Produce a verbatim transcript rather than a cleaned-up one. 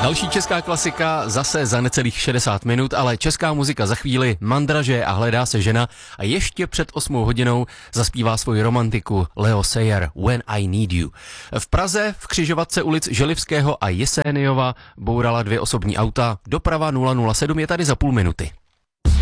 Další česká klasika zase za necelých šedesát minut, ale česká muzika za chvíli, Mandraže a Hledá se žena a ještě před osmou hodinou zaspívá svoji romantiku Leo Sayer, When I Need You. V Praze v křižovatce ulic Želivského a Jeséniova bourala dvě osobní auta, doprava nula nula sedm je tady za půl minuty.